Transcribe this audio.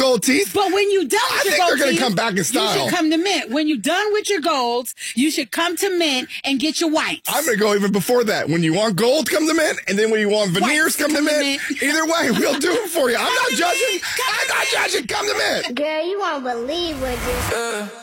gold teeth. But when you're done with your gold they're going teeth, to come back in style. You should come to Mint. When you're done with your golds, you should come to Mint and get your whites. I'm going to go even before that. When you want gold, come to Mint. And then when you want veneers, come to Mint. Either way, we'll do it for you. I'm not judging. I'm not judging. Come to Mint. Girl, you won't believe what just...